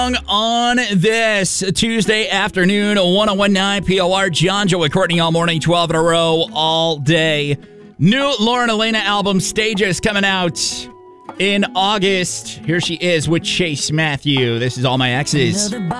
On this Tuesday afternoon, 1019 POR, John, Joe, and Courtney all morning, 12 in a row, all day. New Lauren Elena album, Stages, coming out in August. Here she is with Chase Matthew. This is All My Exes.